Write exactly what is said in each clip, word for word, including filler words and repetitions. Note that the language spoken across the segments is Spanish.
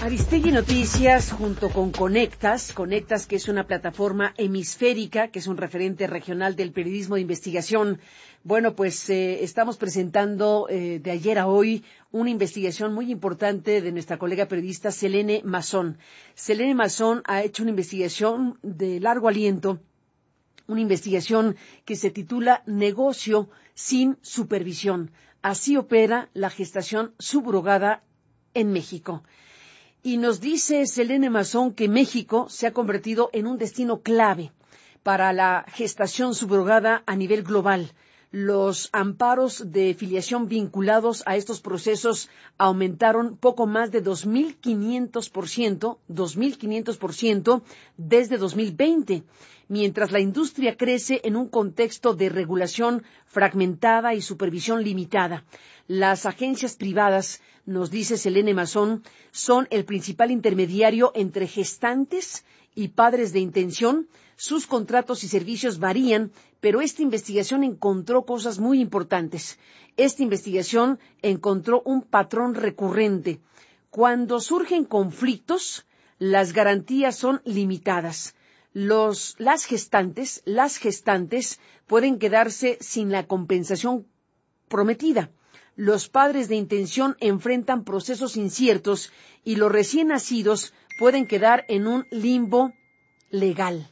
Aristegui Noticias junto con Conectas, Conectas que es una plataforma hemisférica, que es un referente regional del periodismo de investigación. Bueno, pues eh, estamos presentando eh, de ayer a hoy una investigación muy importante de nuestra colega periodista Selene Mazón. Selene Mazón ha hecho una investigación de largo aliento, una investigación que se titula Negocio sin supervisión. Así opera la gestación subrogada en México. Y nos dice Selene Mazón que México se ha convertido en un destino clave para la gestación subrogada a nivel global. Los amparos de filiación vinculados a estos procesos aumentaron poco más de dos mil quinientos por ciento, dos mil quinientos por ciento desde dos mil veinte, mientras la industria crece en un contexto de regulación fragmentada y supervisión limitada. Las agencias privadas, nos dice Selene Mazón, son el principal intermediario entre gestantes y padres de intención. Sus contratos y servicios varían, pero esta investigación encontró cosas muy importantes. Esta investigación encontró un patrón recurrente. Cuando surgen conflictos, las garantías son limitadas. Los, las gestantes, las gestantes pueden quedarse sin la compensación prometida. Los padres de intención enfrentan procesos inciertos y los recién nacidos pueden quedar en un limbo legal.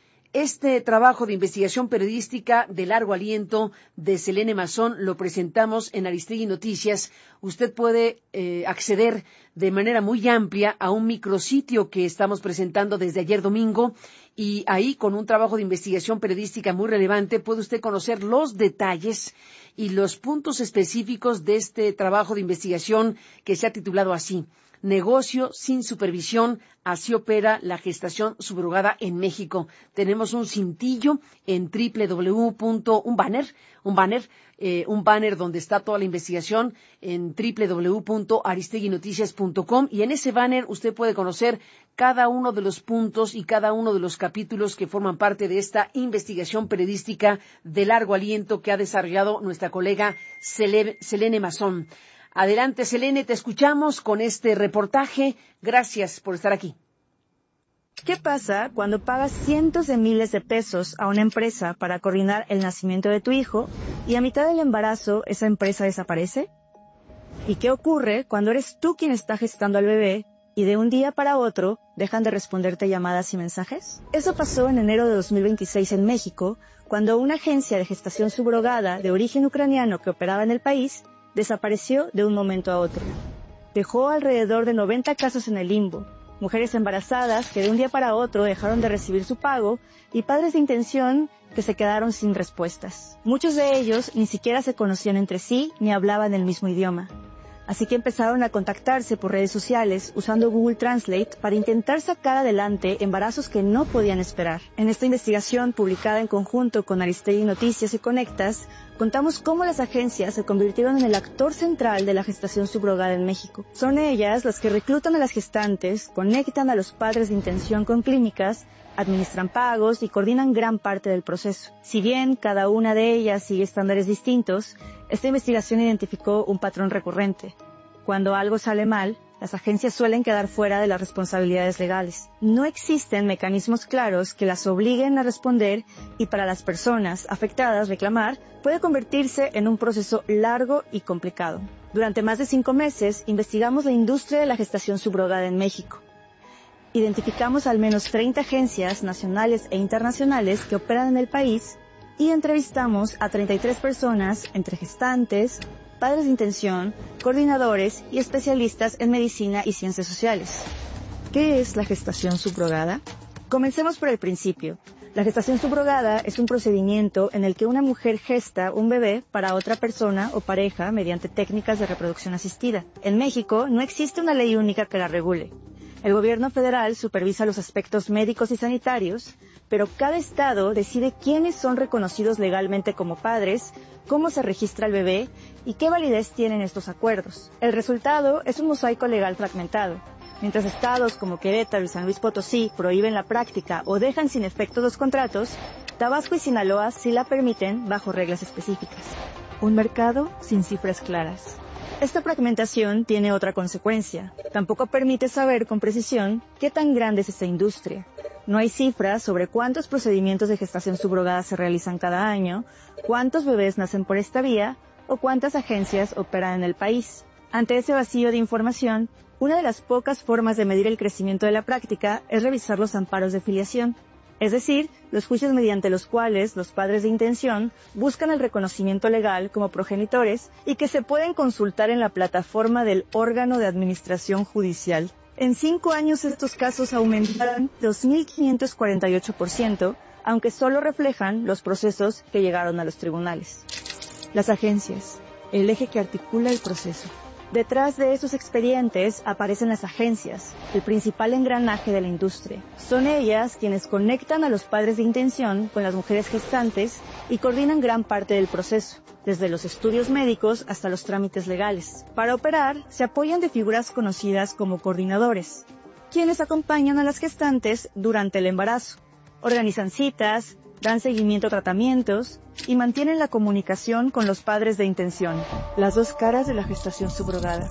Este trabajo de investigación periodística de largo aliento de Selene Mazón lo presentamos en Aristegui Noticias. Usted puede eh, acceder de manera muy amplia a un micrositio que estamos presentando desde ayer domingo, y ahí, con un trabajo de investigación periodística muy relevante, puede usted conocer los detalles y los puntos específicos de este trabajo de investigación que se ha titulado así: Negocio sin supervisión, así opera la gestación subrogada en México. Tenemos un cintillo en doble u doble u doble u. un banner, un banner, eh, un banner donde está toda la investigación en doble u doble u doble u punto aristegui noticias punto com, y en ese banner usted puede conocer cada uno de los puntos y cada uno de los capítulos que forman parte de esta investigación periodística de largo aliento que ha desarrollado nuestra colega Selene Mazón. Adelante, Selene, te escuchamos con este reportaje. Gracias por estar aquí. ¿Qué pasa cuando pagas cientos de miles de pesos a una empresa para coordinar el nacimiento de tu hijo y a mitad del embarazo esa empresa desaparece? ¿Y qué ocurre cuando eres tú quien está gestando al bebé y de un día para otro dejan de responderte llamadas y mensajes? Eso pasó en enero de dos mil veintiséis en México, cuando una agencia de gestación subrogada de origen ucraniano que operaba en el país desapareció de un momento a otro. Dejó alrededor de noventa casos en el limbo, mujeres embarazadas que de un día para otro dejaron de recibir su pago y padres de intención que se quedaron sin respuestas. Muchos de ellos ni siquiera se conocían entre sí ni hablaban el mismo idioma. Así que empezaron a contactarse por redes sociales usando Google Translate para intentar sacar adelante embarazos que no podían esperar. En esta investigación, publicada en conjunto con Aristegui Noticias y Conectas, contamos cómo las agencias se convirtieron en el actor central de la gestación subrogada en México. Son ellas las que reclutan a las gestantes, conectan a los padres de intención con clínicas, administran pagos y coordinan gran parte del proceso. Si bien cada una de ellas sigue estándares distintos, esta investigación identificó un patrón recurrente. Cuando algo sale mal, las agencias suelen quedar fuera de las responsabilidades legales. No existen mecanismos claros que las obliguen a responder, y para las personas afectadas reclamar puede convertirse en un proceso largo y complicado. Durante más de cinco meses investigamos la industria de la gestación subrogada en México. Identificamos al menos treinta agencias nacionales e internacionales que operan en el país y entrevistamos a treinta y tres personas, entre gestantes, padres de intención, coordinadores y especialistas en medicina y ciencias sociales. ¿Qué es la gestación subrogada? Comencemos por el principio. La gestación subrogada es un procedimiento en el que una mujer gesta un bebé para otra persona o pareja mediante técnicas de reproducción asistida. En México no existe una ley única que la regule. El gobierno federal supervisa los aspectos médicos y sanitarios, pero cada estado decide quiénes son reconocidos legalmente como padres, cómo se registra el bebé y qué validez tienen estos acuerdos. El resultado es un mosaico legal fragmentado. Mientras estados como Querétaro y San Luis Potosí prohíben la práctica o dejan sin efecto los contratos, Tabasco y Sinaloa sí la permiten bajo reglas específicas. Un mercado sin cifras claras. Esta fragmentación tiene otra consecuencia. Tampoco permite saber con precisión qué tan grande es esta industria. No hay cifras sobre cuántos procedimientos de gestación subrogada se realizan cada año, cuántos bebés nacen por esta vía o cuántas agencias operan en el país. Ante ese vacío de información, una de las pocas formas de medir el crecimiento de la práctica es revisar los amparos de filiación, es decir, los juicios mediante los cuales los padres de intención buscan el reconocimiento legal como progenitores y que se pueden consultar en la plataforma del órgano de administración judicial. En cinco años estos casos aumentaron dos mil quinientos cuarenta y ocho por ciento, aunque solo reflejan los procesos que llegaron a los tribunales. Las agencias, el eje que articula el proceso. Detrás de esos expedientes aparecen las agencias, el principal engranaje de la industria. Son ellas quienes conectan a los padres de intención con las mujeres gestantes y coordinan gran parte del proceso, desde los estudios médicos hasta los trámites legales. Para operar, se apoyan de figuras conocidas como coordinadores, quienes acompañan a las gestantes durante el embarazo. Organizan citas, dan seguimiento a tratamientos y mantienen la comunicación con los padres de intención. Las dos caras de la gestación subrogada.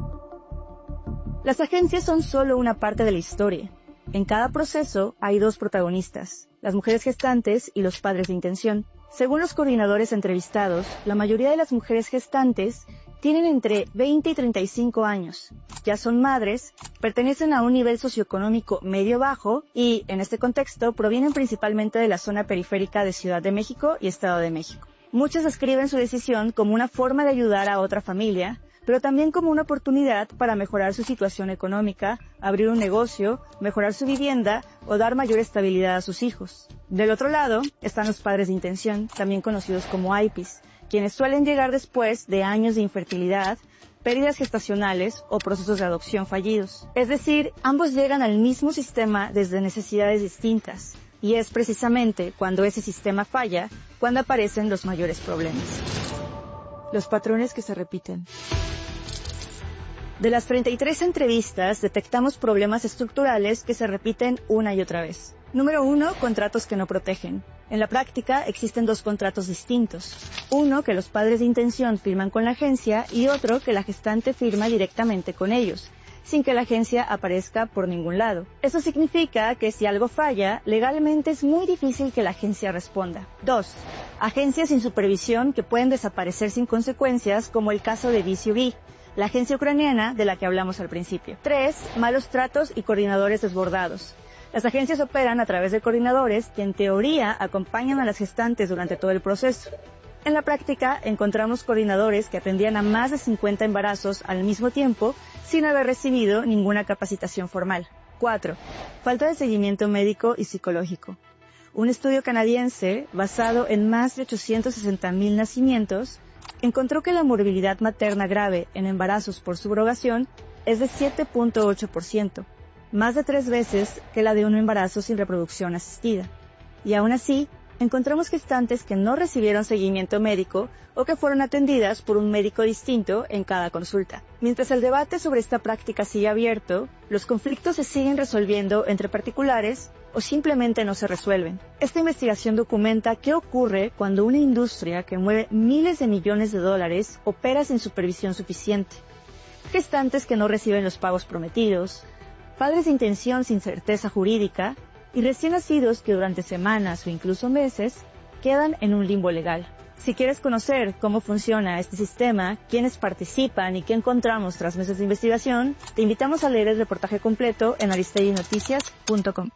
Las agencias son solo una parte de la historia. En cada proceso hay dos protagonistas, las mujeres gestantes y los padres de intención. Según los coordinadores entrevistados, la mayoría de las mujeres gestantes tienen entre veinte y treinta y cinco años, ya son madres, pertenecen a un nivel socioeconómico medio-bajo y, en este contexto, provienen principalmente de la zona periférica de Ciudad de México y Estado de México. Muchas describen su decisión como una forma de ayudar a otra familia, pero también como una oportunidad para mejorar su situación económica, abrir un negocio, mejorar su vivienda o dar mayor estabilidad a sus hijos. Del otro lado están los padres de intención, también conocidos como A I P Is, quienes suelen llegar después de años de infertilidad, pérdidas gestacionales o procesos de adopción fallidos. Es decir, ambos llegan al mismo sistema desde necesidades distintas, y es precisamente cuando ese sistema falla cuando aparecen los mayores problemas. Los patrones que se repiten. De las treinta y tres entrevistas, detectamos problemas estructurales que se repiten una y otra vez. Número uno, contratos que no protegen. En la práctica existen dos contratos distintos. Uno que los padres de intención firman con la agencia y otro que la gestante firma directamente con ellos, sin que la agencia aparezca por ningún lado. Eso significa que si algo falla, legalmente es muy difícil que la agencia responda. Dos, agencias sin supervisión que pueden desaparecer sin consecuencias, como el caso de B C U B, la agencia ucraniana de la que hablamos al principio. Tres, malos tratos y coordinadores desbordados. Las agencias operan a través de coordinadores que en teoría acompañan a las gestantes durante todo el proceso. En la práctica encontramos coordinadores que atendían a más de cincuenta embarazos al mismo tiempo sin haber recibido ninguna capacitación formal. Cuatro, falta de seguimiento médico y psicológico. Un estudio canadiense basado en más de ochocientos sesenta mil nacimientos encontró que la morbilidad materna grave en embarazos por subrogación es de siete punto ocho por ciento. Más de tres veces que la de un embarazo sin reproducción asistida. Y aún así, encontramos gestantes que no recibieron seguimiento médico o que fueron atendidas por un médico distinto en cada consulta. Mientras el debate sobre esta práctica sigue abierto, los conflictos se siguen resolviendo entre particulares o simplemente no se resuelven. Esta investigación documenta qué ocurre cuando una industria que mueve miles de millones de dólares opera sin supervisión suficiente. Gestantes que no reciben los pagos prometidos, padres de intención sin certeza jurídica y recién nacidos que durante semanas o incluso meses quedan en un limbo legal. Si quieres conocer cómo funciona este sistema, quiénes participan y qué encontramos tras meses de investigación, te invitamos a leer el reportaje completo en aristegui noticias punto com.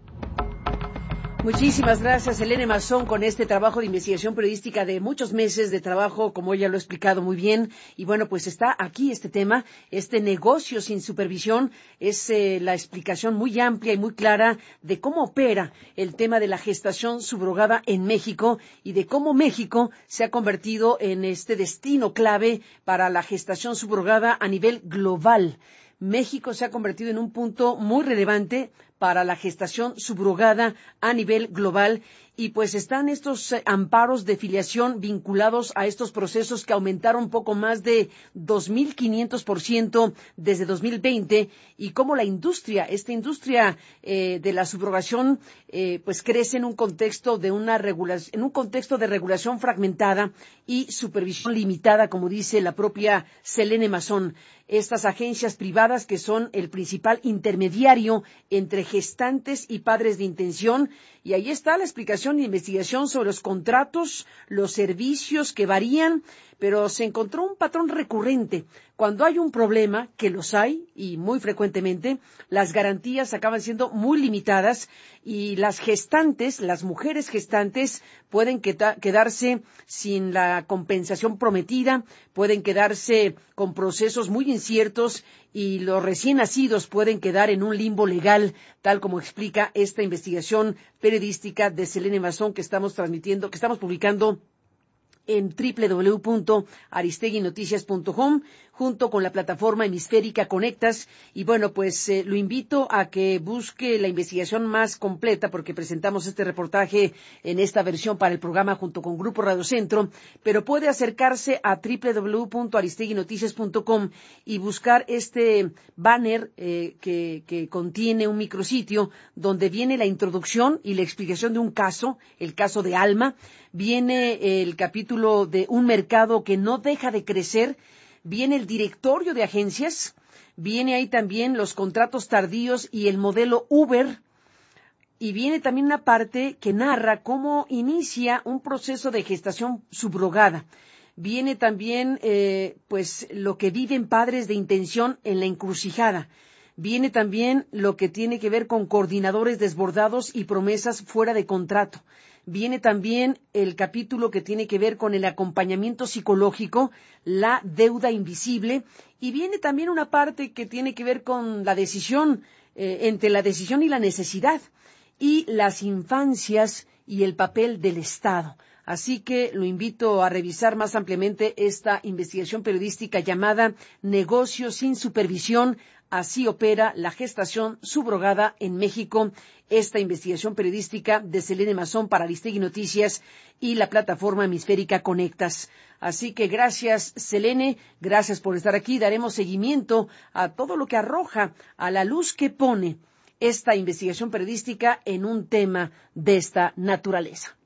Muchísimas gracias, Helene Mazón, con este trabajo de investigación periodística de muchos meses de trabajo, como ella lo ha explicado muy bien. Y bueno, pues está aquí este tema, este negocio sin supervisión, es eh, la explicación muy amplia y muy clara de cómo opera el tema de la gestación subrogada en México y de cómo México se ha convertido en este destino clave para la gestación subrogada a nivel global. México se ha convertido en un punto muy relevante para la gestación subrogada a nivel global y pues están estos eh, amparos de filiación vinculados a estos procesos que aumentaron un poco más de dos mil quinientos por ciento desde dos mil veinte, y cómo la industria, esta industria eh, de la subrogación, eh, pues crece en un contexto de una regulación, en un contexto de regulación fragmentada y supervisión limitada, como dice la propia Selene Mazón. Estas agencias privadas que son el principal intermediario entre gestantes y padres de intención, y ahí está la explicación y investigación sobre los contratos, los servicios que varían, pero se encontró un patrón recurrente. Cuando hay un problema, que los hay, y muy frecuentemente, las garantías acaban siendo muy limitadas y las gestantes, las mujeres gestantes, pueden queda- quedarse sin la compensación prometida, pueden quedarse con procesos muy inciertos y los recién nacidos pueden quedar en un limbo legal, tal como explica esta investigación periodística de Selene Mazón que estamos transmitiendo, que estamos publicando en doble u doble u doble u punto aristegui noticias punto com, junto con la plataforma hemisférica Conectas. Y bueno, pues eh, lo invito a que busque la investigación más completa, porque presentamos este reportaje en esta versión para el programa junto con Grupo Radio Centro, pero puede acercarse a doble u doble u doble u punto aristegui noticias punto com y buscar este banner eh, que, que contiene un micrositio donde viene la introducción y la explicación de un caso, el caso de Alma. Viene el capítulo de un mercado que no deja de crecer, viene el directorio de agencias, viene ahí también los contratos tardíos y el modelo Uber, y viene también una parte que narra cómo inicia un proceso de gestación subrogada. Viene también eh, pues lo que viven padres de intención en la encrucijada. Viene también lo que tiene que ver con coordinadores desbordados y promesas fuera de contrato. Viene también el capítulo que tiene que ver con el acompañamiento psicológico, la deuda invisible, y viene también una parte que tiene que ver con la decisión, eh, entre la decisión y la necesidad, y las infancias y el papel del Estado. Así que lo invito a revisar más ampliamente esta investigación periodística llamada Negocios sin supervisión. Así opera la gestación subrogada en México. Esta investigación periodística de Selene Mazón para Aristegui Noticias y la plataforma hemisférica Conectas. Así que gracias, Selene, gracias por estar aquí. Daremos seguimiento a todo lo que arroja a la luz que pone esta investigación periodística en un tema de esta naturaleza.